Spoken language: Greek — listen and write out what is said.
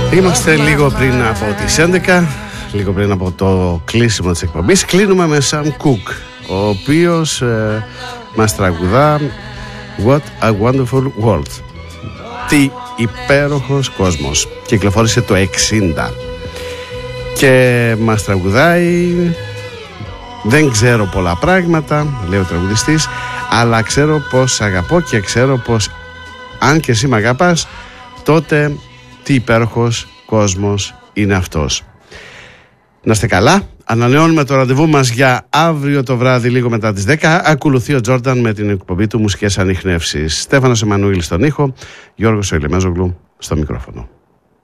Είμαστε λίγο πριν από τις 11, λίγο πριν από το κλείσιμο της εκπομπής. Κλείνουμε με Sam Cooke, ο οποίος μας τραγουδά What a Wonderful World. Τι υπέροχος κόσμος. Κυκλοφόρησε το 60 και μας τραγουδάει «Δεν ξέρω πολλά πράγματα», λέει ο τραγουδιστής, «αλλά ξέρω πως αγαπώ και ξέρω πως αν και εσύ μ' αγαπάς, τότε τι υπέροχος κόσμος είναι αυτός». Να είστε καλά. Ανανεώνουμε το ραντεβού μας για αύριο το βράδυ λίγο μετά τις 10. Ακολουθεί ο Τζόρνταν με την εκπομπή του Μουσικές Ανιχνεύσεις. Στέφανος Εμμανουήλ στον ήχο, Γιώργος Ηλεμέζογλου στο μικρόφωνο.